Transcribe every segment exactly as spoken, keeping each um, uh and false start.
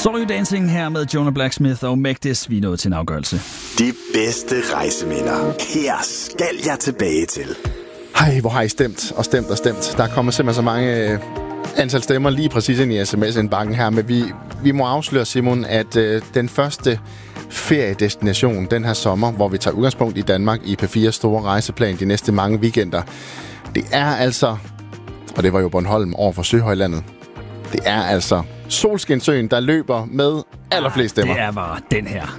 Saw You Dancing her med Jonah Blacksmith og Magdis. Vi er nået til en afgørelse. De bedste rejseminder. Her skal jeg tilbage til. Hej, hvor har I stemt og stemt og stemt. Der er kommet simpelthen så mange øh, antal stemmer lige præcis ind i sms-indbakken her. Men vi, vi må afsløre, Simon, at øh, den første feriedestination den her sommer, hvor vi tager udgangspunkt i Danmark i P fire store rejseplan de næste mange weekender, det er altså, og det var jo Bornholm over for Søhøjlandet, det er altså Solskinsøen, der løber med allerflest stemmer. Det er bare den her.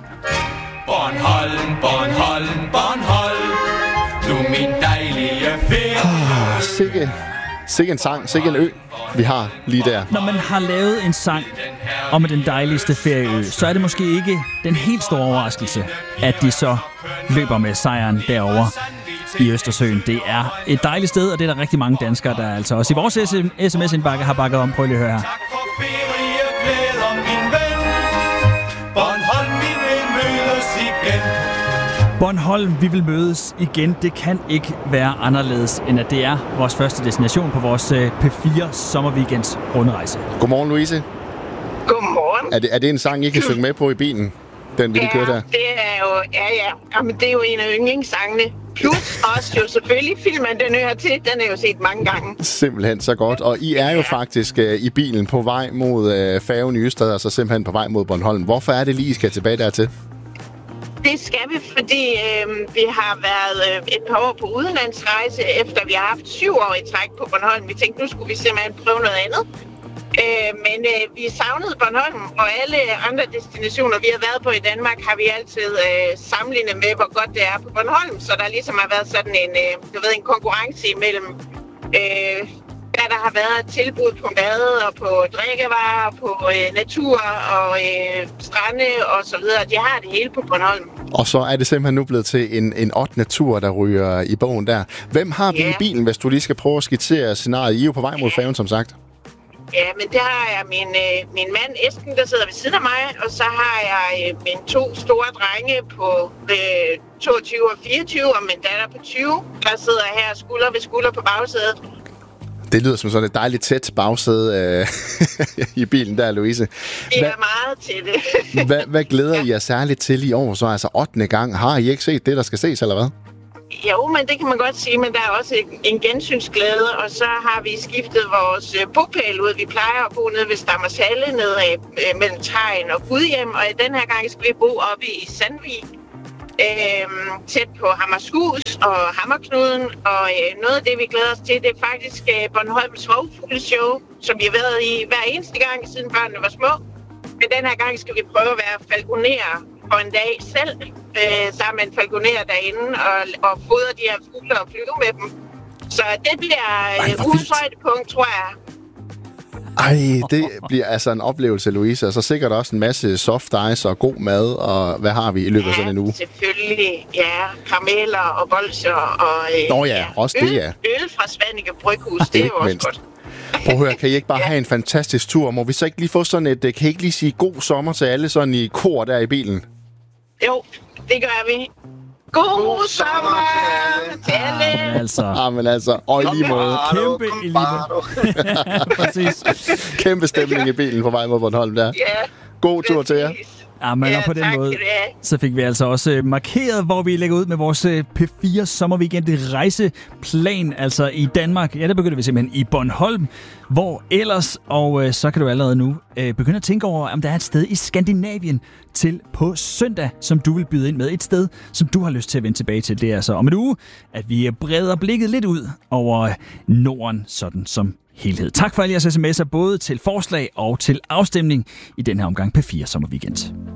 Bornholm, Bornholm, Bornholm, du min dejlige ferie. Oh, sikke, sikke en sang, sikke en ø, vi har lige der. Når man har lavet en sang om den dejligste ferieø, så er det måske ikke den helt store overraskelse, at de så løber med sejren derovre i Østersøen. Det er et dejligt sted, og det er der rigtig mange danskere, der altså også i vores sms-indbakke har bakket om. Prøv lige at høre her. Tak for ferieglæder, min ven. Bornholm, vi vil mødes igen. Bornholm, vi vil mødes igen. Det kan ikke være anderledes, end at det er vores første destination på vores P fire sommerweekends rundrejse. Godmorgen, Louise. Godmorgen. Er det, er det en sang, I kan synge med på i bilen? Den vil ja, I køre der? det er jo, ja, ja. Jamen, det er jo en af yndlingssangene. Plus også jo selvfølgelig filmen, den hører til. Den er jo set mange gange. Simpelthen så godt. Og I er jo ja. faktisk uh, i bilen på vej mod uh, færgen i Ystad, og så simpelthen på vej mod Bornholm. Hvorfor er det lige, I skal tilbage dertil? Det skal vi, fordi øh, vi har været øh, et par år på udenlandsrejse, efter vi har haft syv år i træk på Bornholm. Vi tænkte, nu skulle vi simpelthen prøve noget andet. Øh, men øh, vi savnede Bornholm, og alle andre destinationer, vi har været på i Danmark, har vi altid øh, sammenlignet med, hvor godt det er på Bornholm. Så der ligesom har været sådan en, øh, du ved, en konkurrence imellem, øh, hvad der har været tilbud på mad og på drikkevarer, på øh, natur og øh, strande og så videre. De har det hele på Bornholm. Og så er det simpelthen nu blevet til en, en ottende tur, der ryger i bogen der. Hvem har vi yeah. i bilen, hvis du lige skal prøve at skitsere scenariet? I er jo på vej mod færgen, som sagt. Ja, men der har jeg min, øh, min mand Esben, der sidder ved siden af mig, og så har jeg øh, mine to store drenge på øh, toogtyve og fireogtyve, og min datter på tyve, der sidder her skulder ved skulder på bagsædet. Det lyder som sådan et dejligt tæt bagsæde øh, i bilen der, Louise. Det er meget til det. hvad, hvad glæder I jer særligt til i år? Så altså ottende gang. Har I ikke set det, der skal ses, eller hvad? Jo, men det kan man godt sige, men der er også en gensynsglæde, og så har vi skiftet vores bopæl ud. Vi plejer at bo nede ved Stammershalle, nede øh, mellem Tegn og Gudhjem, og den her gang skal vi bo oppe i Sandvig, øh, tæt på Hammershus og Hammerknuden, og øh, noget af det, vi glæder os til, det er faktisk øh, Bornholms Rovfugleshow, som vi har været i hver eneste gang, siden børnene var små. Men den her gang skal vi prøve at være falconer på en dag selv, øh, sammen med en falconer derinde, og, og fodre de her fugle og flyve med dem. Så det bliver øh, ugens højdepunkt, tror jeg. Ej, det bliver altså en oplevelse, Louise. Og så sikkert også en masse soft ice og god mad, og hvad har vi i løbet af ja, sådan en uge? Selvfølgelig. Ja, karameller og bolsjer og øh, Nå ja, også øl, det, ja. Øl fra Svanike Bryghus, det er jo også mindst. godt. Prøv at høre, kan I ikke bare ja. have en fantastisk tur? Må vi så ikke lige få sådan et, kan I ikke lige sige god sommer til alle sådan i kor der i bilen? Jo, det gør vi. God sommer til alle! Ah, men altså. Ah, men altså. Og i lige måde. Kæmpe i lige måde. Præcis. Kæmpe stemning i bilen på vej mod Bornholm der. Ja. God tur til jer. Ja, men Ja, og på den tak, måde, det er. så fik vi altså også markeret, hvor vi lægger ud med vores P fire sommerweekend rejseplan, altså i Danmark. Ja, der begynder vi simpelthen i Bornholm, hvor ellers, og øh, så kan du allerede nu øh, begynde at tænke over, om der er et sted i Skandinavien til på søndag, som du vil byde ind med. Et sted, som du har lyst til at vende tilbage til. Det er så om en uge, at vi breder blikket lidt ud over Norden, sådan som helhed. Tak for alle jeres sms'er, både til forslag og til afstemning i den her omgang P fire sommerweekend.